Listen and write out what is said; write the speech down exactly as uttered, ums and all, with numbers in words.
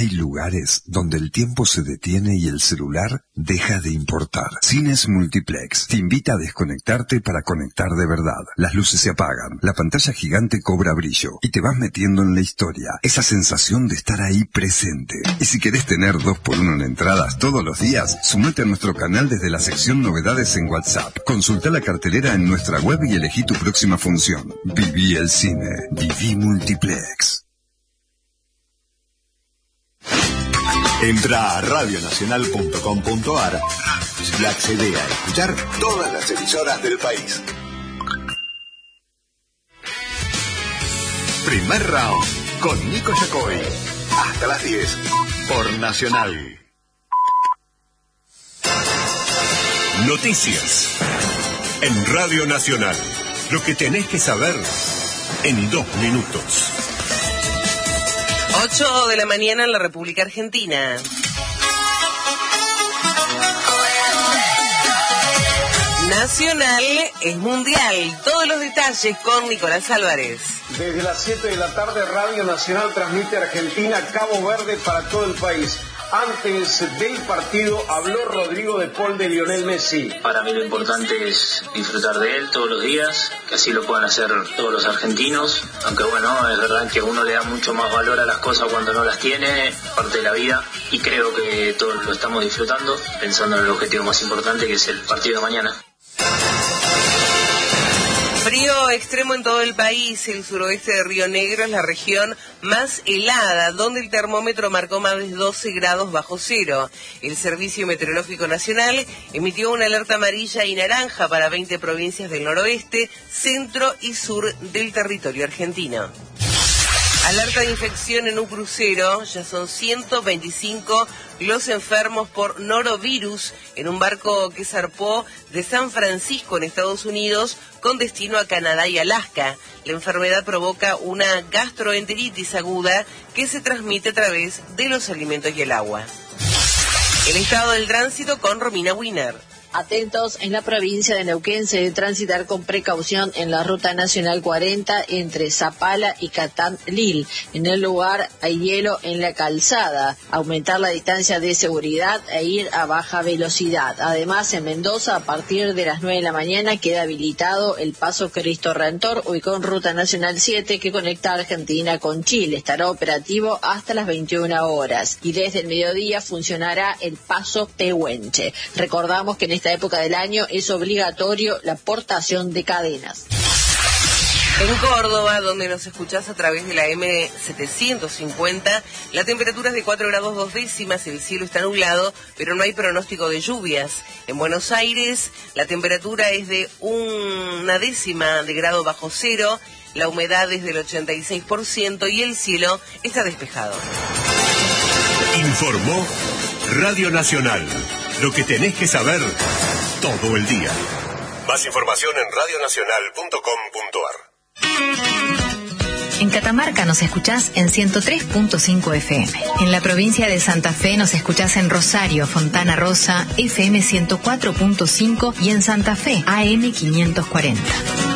Hay lugares donde el tiempo se detiene y el celular deja de importar. Cines Multiplex te invita a desconectarte para conectar de verdad. Las luces se apagan, la pantalla gigante cobra brillo y te vas metiendo en la historia. Esa sensación de estar ahí presente. Y si querés tener dos por uno en entradas todos los días, sumate a nuestro canal desde la sección Novedades en WhatsApp. Consulta la cartelera en nuestra web y elegí tu próxima función. Viví el cine. Viví Multiplex. Entra a radio nacional punto com punto a r y accede a escuchar todas las emisoras del país. Primer round con Nico Yacoy. Hasta las diez por Nacional. Noticias en Radio Nacional. Lo que tenés que saber en dos minutos. ocho de la mañana en la República Argentina. Nacional es mundial. Todos los detalles con Nicolás Álvarez. Desde las siete de la tarde, Radio Nacional transmite Argentina-Cabo Verde para todo el país. Antes del partido habló Rodrigo de Paul de Lionel Messi. Para mí lo importante es disfrutar de él todos los días, que así lo puedan hacer todos los argentinos. Aunque bueno, es verdad que uno le da mucho más valor a las cosas cuando no las tiene, parte de la vida. Y creo que todos lo estamos disfrutando, pensando en el objetivo más importante, que es el partido de mañana. Frío extremo en todo el país. El suroeste de Río Negro es la región más helada, donde el termómetro marcó más de doce grados bajo cero. El Servicio Meteorológico Nacional emitió una alerta amarilla y naranja para veinte provincias del noroeste, centro y sur del territorio argentino. Alerta de infección en un crucero. Ya son ciento veinticinco los enfermos por norovirus en un barco que zarpó de San Francisco en Estados Unidos con destino a Canadá y Alaska. La enfermedad provoca una gastroenteritis aguda que se transmite a través de los alimentos y el agua. El estado del tránsito con Romina Wiener. Atentos, en la provincia de Neuquén se debe transitar con precaución en la ruta nacional cuarenta entre Zapala y Catán-Lil. En el lugar hay hielo en la calzada. Aumentar la distancia de seguridad e ir a baja velocidad. Además, en Mendoza, a partir de las nueve de la mañana queda habilitado el paso Cristo Redentor, ubicado en ruta nacional siete que conecta a Argentina con Chile. Estará operativo hasta las veintiuna horas. Y desde el mediodía funcionará el paso Pehuenche. Recordamos que en esta época del año es obligatorio la portación de cadenas. En Córdoba, donde nos escuchás a través de la eme setecientos cincuenta, la temperatura es de cuatro grados dos décimas, el cielo está nublado, pero no hay pronóstico de lluvias. En Buenos Aires, la temperatura es de una décima de grado bajo cero, la humedad es del ochenta y seis por ciento y el cielo está despejado. Informó Radio Nacional. Lo que tenés que saber todo el día. Más información en radio nacional punto com punto a r. En Catamarca nos escuchás en ciento tres punto cinco F M. En la provincia de Santa Fe nos escuchás en Rosario, Fontana Rosa, F M ciento cuatro punto cinco y en Santa Fe, A M quinientos cuarenta.